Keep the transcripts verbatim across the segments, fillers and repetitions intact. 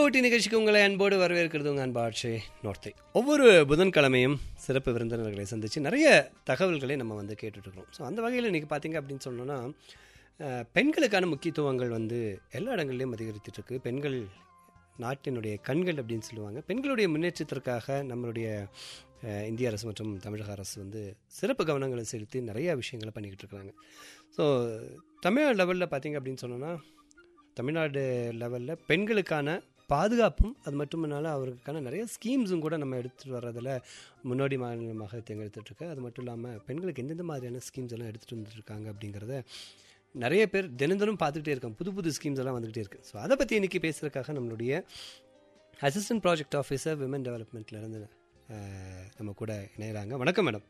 ஊட்டி நிகழ்ச்சிக்கு உங்களை அன்போடு வரவேற்கிறது உங்கள் அன்பாட்சி நோர்த்தை. ஒவ்வொரு புதன்கிழமையும் சிறப்பு விருந்தினர்களை சந்தித்து நிறைய தகவல்களை நம்ம வந்து கேட்டுட்ருக்கோம். ஸோ அந்த வகையில் இன்றைக்கி பார்த்திங்க அப்படின்னு சொன்னோன்னா, பெண்களுக்கான முக்கியத்துவங்கள் வந்து எல்லா இடங்கள்லையும் அதிகரித்துட்ருக்கு. பெண்கள் நாட்டினுடைய கண்கள் அப்படின்னு சொல்லுவாங்க. பெண்களுடைய முன்னேற்றத்திற்காக நம்மளுடைய இந்திய அரசு மற்றும் தமிழக அரசு வந்து சிறப்பு கவனங்களை செலுத்தி நிறையா விஷயங்களை பண்ணிக்கிட்டு இருக்கிறாங்க. ஸோ தமிழ்நாடு லெவலில் பார்த்திங்க அப்படின்னு சொன்னோன்னா, தமிழ்நாடு லெவலில் பெண்களுக்கான பாதுகாப்பும் அது மட்டும் இல்லாமல் அவருக்கான நிறைய ஸ்கீம்ஸும் கூட நம்ம எடுத்துகிட்டு வர்றதில் முன்னோடி மாநிலமாக தேர்ந்தெடுத்துட்ருக்கு. அது மட்டும் இல்லாமல் பெண்களுக்கு எந்தெந்த மாதிரியான ஸ்கீம்ஸ் எல்லாம் எடுத்துகிட்டு வந்துட்டுருக்காங்க அப்படிங்கிறத நிறைய பேர் தினம் தினம் பார்த்துக்கிட்டே இருக்காங்க. புது புது ஸ்கீம்ஸ் எல்லாம் வந்துக்கிட்டே இருக்குது. ஸோ அதை பற்றி இன்றைக்கி பேசுகிறதுக்காக நம்மளுடைய அசிஸ்டன்ட் ப்ராஜெக்ட் ஆஃபீஸர் விமன் டெவலப்மெண்ட்லேருந்து நம்ம கூட இணைகிறாங்க. வணக்கம் மேடம்.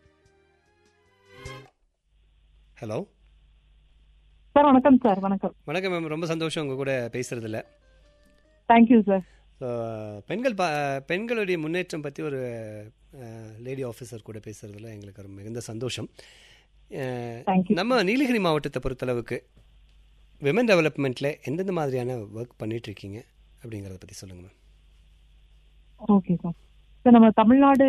Hello sir. வணக்கம் சார். வணக்கம். வணக்கம் மேம். ரொம்ப சந்தோஷம் உங்கள் கூட பேசுகிறதில்ல. Thank you sir. ஸோ பெண்கள் பா பெண்களுடைய முன்னேற்றம் பற்றி ஒரு லேடி ஆஃபீஸர் கூட பேசுகிறதுல எங்களுக்கு ரொம்ப மிகுந்த சந்தோஷம். நம்ம நீலகிரி மாவட்டத்தை பொறுத்தளவுக்கு விமன் டெவலப்மெண்ட்டில் எந்தெந்த மாதிரியான ஒர்க் பண்ணிகிட்ருக்கீங்க அப்படிங்கிறத பற்றி சொல்லுங்கள் மேம். Okay sir. சார் நம்ம தமிழ்நாடு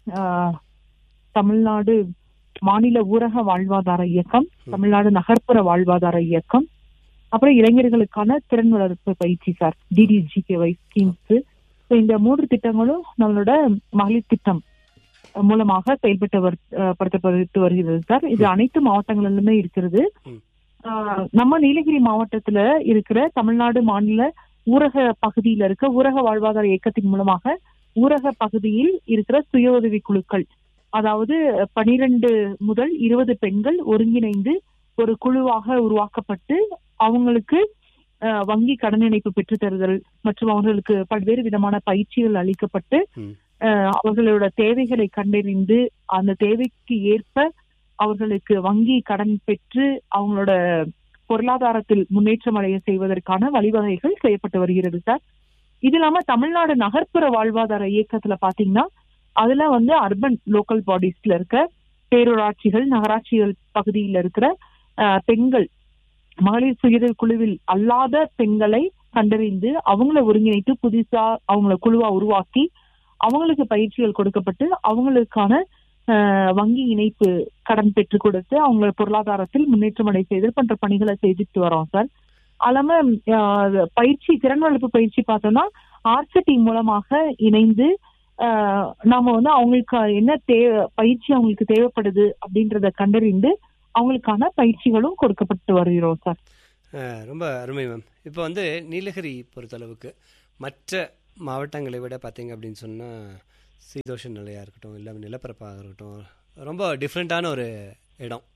தமிழ்நாடு மாநில ஊரக வாழ்வாதார இயக்கம், தமிழ்நாடு நகர்ப்புற வாழ்வாதார இயக்கம், அப்புறம் இளைஞர்களுக்கான திறன் வளர்ப்பு பயிற்சி சார், டிடிஜிகேஒய் ஸ்கீம்ஸ். இந்த மூன்று திட்டங்களும் நம்மளோட மகளிர் திட்டம் மூலமாக செயல்பட்டு படுத்தப்பட்டு வருகிறது சார். இது அனைத்து மாவட்டங்களிலுமே இருக்கிறது. நம்ம நீலகிரி மாவட்டத்துல இருக்கிற தமிழ்நாடு மாநில ஊரக பகுதியில இருக்க ஊரக வாழ்வாதார இயக்கத்தின் மூலமாக ஊரக பகுதியில் இருக்கிற சுய உதவி குழுக்கள், அதாவது பனிரெண்டு முதல் இருபது பெண்கள் ஒருங்கிணைந்து ஒரு குழுவாக உருவாக்கப்பட்டு அவங்களுக்கு வங்கி கடன் இணைப்பு பெற்றுத்தருதல் மற்றும் அவர்களுக்கு பல்வேறு விதமான பயிற்சிகள் அளிக்கப்பட்டு அவர்களோட தேவைகளை கண்டறிந்து அந்த தேவைக்கு ஏற்ப அவர்களுக்கு வங்கி கடன் பெற்று அவங்களோட பொருளாதாரத்தில் முன்னேற்றம் அடைய செய்வதற்கான வழிவகைகள் செய்யப்பட்டு வருகிறது சார். இது இல்லாம தமிழ்நாடு நகர்ப்புற வாழ்வாதார இயக்கத்துல பாத்தீங்கன்னா அதுல வந்து அர்பன் லோக்கல் பாடிஸ்ல இருக்க பேரூராட்சிகள், நகராட்சிகள் பகுதியில் இருக்கிற பெண்கள், மகளிர் சுய குழுவில் அல்லாத பெண்களை கண்டறிந்து அவங்கள ஒருங்கிணைத்து புதுசா அவங்கள குழுவா உருவாக்கி அவங்களுக்கு பயிற்சிகள் கொடுக்கப்பட்டு அவங்களுக்கான வங்கி இணைப்பு கடன் பெற்று கொடுத்து அவங்கள பொருளாதாரத்தில் முன்னேற்றம் அடை செய்தல் போன்ற பணிகளை செய்துட்டு வரோம் சார். அல்லாம பயிற்சி, திறன் வளர்ப்பு பயிற்சி பார்த்தோம்னா ஆர்சிடி மூலமாக இணைந்து நாம வந்து அவங்களுக்கு என்ன தேவை பயிற்சி அவங்களுக்கு தேவைப்படுது அப்படின்றத கண்டறிந்து அவங்களுக்கான பயிற்சிகளும் கொடுக்கப்பட்டு வருகிறோம் சார். ரொம்ப அருமை மேம். இப்போ வந்து நீலகிரி பொறுத்தளவுக்கு மற்ற மாவட்டங்களை விட பார்த்தீங்க அப்படின்னு சொன்னால் சீதோஷ நிலையாக இருக்கட்டும், இல்லை நிலப்பரப்பாக இருக்கட்டும், ரொம்ப டிஃப்ரெண்ட்டான ஒரு இடம்.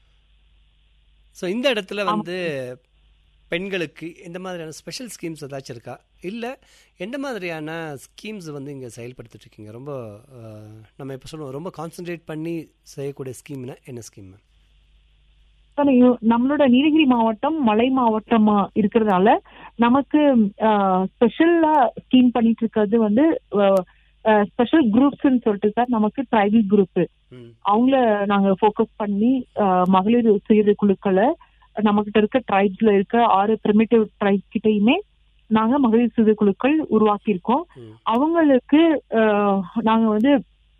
ஸோ இந்த இடத்துல வந்து பெண்களுக்கு எந்த மாதிரியான ஸ்பெஷல் ஸ்கீம்ஸ் ஏதாச்சும் இருக்கா, இல்லை எந்த மாதிரியான ஸ்கீம்ஸ் வந்து இங்கே செயல்படுத்திட்டுருக்கீங்க? ரொம்ப நம்ம இப்போ சொல்லுவோம் ரொம்ப கான்சன்ட்ரேட் பண்ணி செய்யக்கூடிய ஸ்கீம்னா என்ன ஸ்கீம்? நம்மளோட நீலகிரி மாவட்டம் மலை மாவட்டமா இருக்கிறதால நமக்கு ஸ்பெஷலா ஸ்கீம் பண்ணிட்டு இருக்கிறது வந்து ஸ்பெஷல் குரூப்ஸ்ன்னு சொல்லிட்டு சார், நமக்கு ட்ரைபல் குரூப் அவங்கள நாங்க ஃபோக்கஸ் பண்ணி மகளிர் சுய குழுக்களை நம்மகிட்ட இருக்க ட்ரைப்ஸ்ல இருக்க ஆறு பிரிமிட்டிவ் ட்ரைப் கிட்டையுமே நாங்க மகளிர் சுய குழுக்கள் உருவாக்கி இருக்கோம். அவங்களுக்கு நாங்க வந்து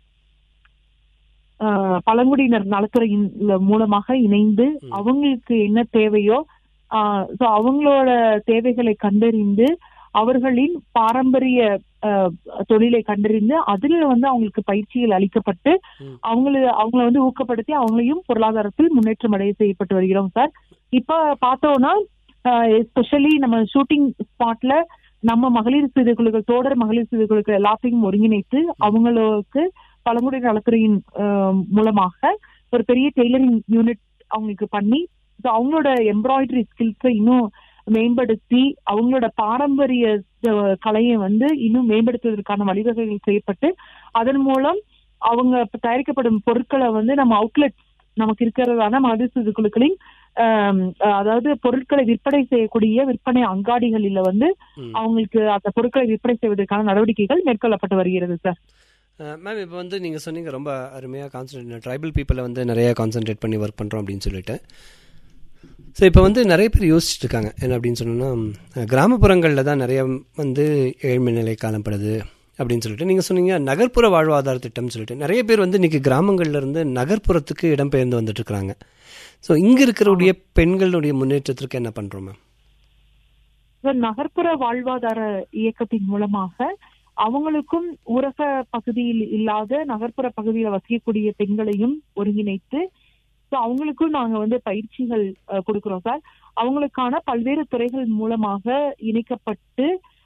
பழங்குடியினர் நலத்துறையின் மூலமாக இணைந்து அவங்களுக்கு என்ன தேவையோ அவங்களோட தேவைகளை கண்டறிந்து அவர்களின் பாரம்பரிய தொழிலை கண்டறிந்து அதுல வந்து அவங்களுக்கு பயிற்சிகள் அளிக்கப்பட்டு அவங்கள அவங்கள வந்து ஊக்கப்படுத்தி அவங்களையும் பொருளாதாரத்தில் முன்னேற்றம் அடைய செய்யப்பட்டு வருகிறோம் சார். இப்ப பார்த்தோம்னா எஸ்பெஷலி நம்ம ஷூட்டிங் ஸ்பாட்ல நம்ம மகளிர் சுய குழுக்கள், தோடர் மகளிர் சுய குழுக்கள் எல்லாத்தையும் ஒருங்கிணைத்து அவங்களுக்கு பழங்குடி நலத்துறையின் மூலமாக ஒரு பெரிய டெய்லரிங் யூனிட் அவங்களுக்கு பண்ணி அவங்களோட எம்ப்ராய்டரி ஸ்கில்ஸை இன்னும் மேம்படுத்தி அவங்களோட பாரம்பரிய கலையை வந்து இன்னும் மேம்படுத்துவதற்கான வழிவகைகள் செய்யப்பட்டு அதன் மூலம் அவங்க தயாரிக்கப்படும் பொருட்களை வந்து நம்ம அவுட்லெட் நமக்கு இருக்கிறதான மகளிர் சுய குழுக்களின் அதாவது பொருட்களை விற்பனை செய்யக்கூடிய விற்பனை அங்காடிகளில வந்து அவங்களுக்கு அந்த பொருட்களை விற்பனை செய்வதற்கான நடவடிக்கைகள் மேற்கொள்ளப்பட்டு வருகிறது சார். மேம், இப்போ வந்து நீங்கள் சொன்னீங்க ரொம்ப அருமையாக கான்சன்ட்ரேட் ட்ரைபல் பீப்புளை வந்து நிறையா கான்சன்ட்ரேட் பண்ணி ஒர்க் பண்ணுறோம் அப்படின்னு சொல்லிட்டு. ஸோ இப்போ வந்து நிறைய பேர் யோசிச்சுட்டு இருக்காங்க என்ன அப்படின்னு சொன்னோன்னா, கிராமப்புறங்களில் தான் நிறைய வந்து ஏழ்மை நிலை காணப்படுது அப்படின்னு சொல்லிட்டு நீங்கள் சொன்னீங்க. நகர்ப்புற வாழ்வாதார திட்டம்னு சொல்லிட்டு நிறைய பேர் வந்து இன்றைக்கி கிராமங்கள்லேருந்து நகர்ப்புறத்துக்கு இடம்பெயர்ந்து வந்துட்டுருக்குறாங்க. ஸோ இங்கே இருக்கிறவுடைய பெண்களுடைய முன்னேற்றத்திற்கு என்ன பண்ணுறோம் மேம்? நகர்ப்புற வாழ்வாதார இயக்கத்தின் மூலமாக அவங்களுக்கும் ஊரக பகுதியில் இல்லாத நகர்ப்புற பகுதியில் வசிக்கக்கூடிய பெண்களையும் ஒருங்கிணைத்து அவங்களுக்கும் நாங்க வந்து பயிற்சிகள் கொடுக்கிறோம் சார். அவங்களுக்கான பல்வேறு துறைகள் மூலமாக இணைக்கப்பட்டு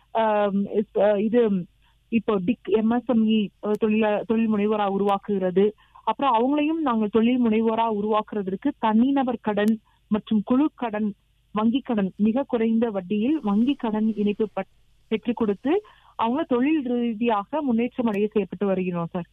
இது இப்போ டிக் எம்எஸ்எம்இ தொழில தொழில் முனைவோரா உருவாக்குகிறது. அப்புறம் அவங்களையும் நாங்கள் தொழில் முனைவோரா உருவாக்குறதுக்கு தனிநபர் கடன் மற்றும் குழு கடன், வங்கி கடன், மிக குறைந்த வட்டியில் வங்கி கடன் இணைப்பு பெற்றுக் கொடுத்து அவங்க தொழில் ரீதியாக முன்னேற்றம் அடைய செய்யப்பட்டு வருகிறோம் சார்.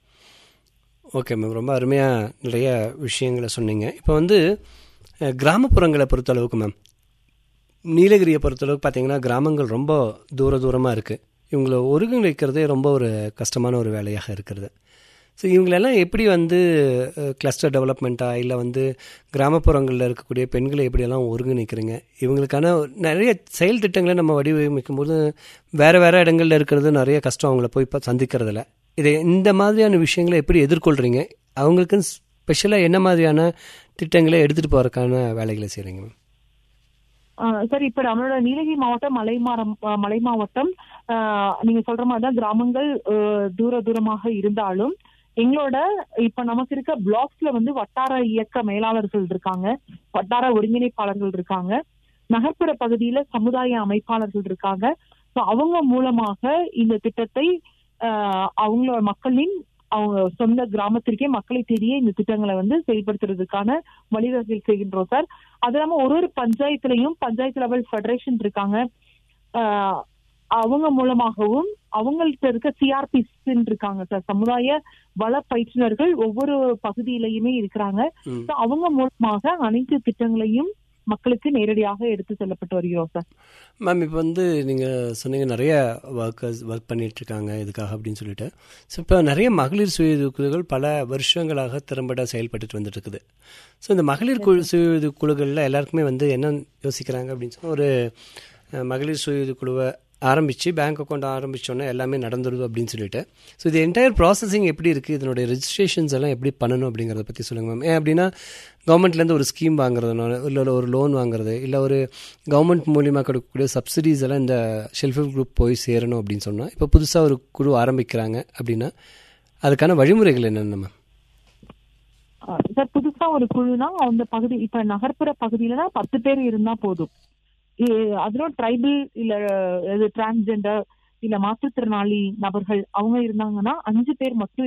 ஓகே மேம், ரொம்ப அருமையாக நிறைய விஷயங்களை சொன்னீங்க. இப்போ வந்து கிராமப்புறங்களை பொறுத்தளவுக்கு மேம், நீலகிரியை பொறுத்தளவுக்கு பார்த்தீங்கன்னா கிராமங்கள் ரொம்ப தூர தூரமாக இருக்குது. இவங்களை ஒருங்கிணைக்கிறதே ரொம்ப ஒரு கஷ்டமான ஒரு வேலையாக இருக்கிறது. ஸோ இவங்களெல்லாம் எப்படி வந்து கிளஸ்டர் டெவலப்மெண்ட்டாக இல்லை வந்து கிராமப்புறங்களில் இருக்கக்கூடிய பெண்களை எப்படியெல்லாம் ஒருங்கிணைக்கிறீங்க? இவங்களுக்கான நிறைய செயல் திட்டங்களை நம்ம வடிவமைக்கும் போது வேறு வேறு இடங்களில் இருக்கிறது நிறைய கஷ்டம் அவங்கள போய் இப்போ சந்திக்கிறதில்ல. இதை இந்த மாதிரியான விஷயங்களை எப்படி எதிர்கொள்கிறீங்க? அவங்களுக்கு ஸ்பெஷலாக என்ன மாதிரியான திட்டங்களை எடுத்துகிட்டு போகிறதுக்கான வேலைகளை செய்கிறீங்க மேம்? சார், இப்ப நம்மளோட நீலகிரி மாவட்டம் மலைமாரம் மலை மாவட்டம் நீங்க சொல்ற மாதிரிதான் கிராமங்கள் தூர தூரமாக இருந்தாலும் எங்களோட இப்ப நமக்கு இருக்க பிளாக்ஸ்ல வந்து வட்டார இயக்க மேலாளர்கள் இருக்காங்க, வட்டார ஒருங்கிணைப்பாளர்கள் இருக்காங்க, நகர்ப்புற பகுதியில சமுதாய அமைப்பாளர்கள் இருக்காங்க. ஸோ அவங்க மூலமாக இந்த திட்டத்தை ஆஹ் அவங்களோட மக்களின் அவங்க சொந்த கிராமத்திற்கே மக்களை தேடியே இந்த திட்டங்களை வந்து செயல்படுத்துறதுக்கான வழிவகை செய்கின்றோம் சார். அது இல்லாம ஒரு ஒரு பஞ்சாயத்துலயும் பஞ்சாயத்து லெவல் ஃபெடரேஷன் இருக்காங்க. ஆஹ் அவங்க மூலமாகவும் அவங்கள்ட்ட இருக்க சிஆர்பிஸ் இருக்காங்க சார், சமுதாய வள பயிற்றுனர்கள் ஒவ்வொரு பகுதியிலையுமே இருக்கிறாங்க. அவங்க மூலமாக அனைத்து திட்டங்களையும் மக்களுக்கு நேரடியாக எடுத்து செல்லப்பட்டு வருகிறோம் சார். மேம், இப்போ வந்து நீங்கள் சொன்னீங்க நிறைய ஒர்க்கர்ஸ் ஒர்க் பண்ணிட்டு இருக்காங்க இதுக்காக அப்படின்னு சொல்லிட்டு. ஸோ இப்போ நிறைய மகளிர் சுய குழுக்கள் பல வருஷங்களாக திறம்பட செயல்பட்டு வந்துட்டு இருக்குது. ஸோ இந்த மகளிர் குழு சுய குழுக்களில் எல்லாருக்குமே வந்து என்ன யோசிக்கிறாங்க அப்படின்னு சொன்னால், ஒரு மகளிர் சுய குழுவை ஆரம்பித்து பேங்க் அக்கௌண்ட் ஆரம்பித்தோன்னே எல்லாமே நடந்துடுது அப்படின்னு சொல்லிட்டு. ஸோ இது என்டையர் ப்ராசஸிங் எப்படி இருக்குது, இதனுடைய ரெஜிஸ்ட்ரேஷன்ஸ் எல்லாம் எப்படி பண்ணணும் அப்படிங்கிறத பற்றி சொல்லுங்கள் மேம். ஏன் அப்படின்னா கவர்மெண்ட்லேருந்து ஒரு ஸ்கீம் வாங்குறதுனால இல்லை ஒரு லோன் வாங்குறது இல்லை ஒரு கவர்மெண்ட் மூலியமாக கொடுக்கக்கூடிய சப்சிடிஸ் எல்லாம் இந்த செல்ஃப் ஹெல்ப் குரூப் போய் சேரணும் அப்படின்னு சொன்னால், இப்போ புதுசாக ஒரு குழு ஆரம்பிக்கிறாங்க அப்படின்னா அதுக்கான வழிமுறைகள் என்னென்ன மேம்? சார், புதுசாக ஒரு குழுனா அந்த பகுதி இப்போ நகர்ப்புற பகுதியிலனா பத்து பேர் இருந்தால் போதும். அதுவும் ட்ரைபல் இல்ல டிரான்ஸ்ஜெண்டர் இல்ல மாற்றுத்திறனாளி நபர்கள் அவங்க இருந்தாங்கன்னா அஞ்சு பேர் மட்டும்